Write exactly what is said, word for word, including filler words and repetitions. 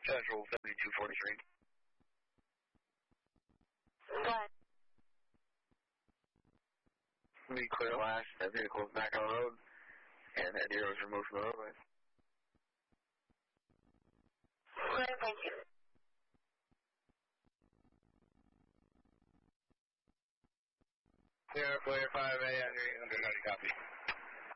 Central seventy-two forty-three. What? Be clear last. That vehicle is back on the road. And that deer was removed from the roadway. Clear, thank you. Clear, clear, five A, under copy.